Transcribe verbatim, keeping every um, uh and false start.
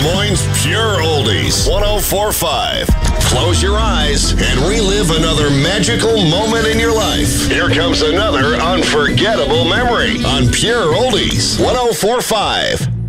Moines Pure Oldies, one oh four point five. Close your eyes and relive another magical moment in your life. Here comes another unforgettable memory on Pure Oldies, one oh four point five.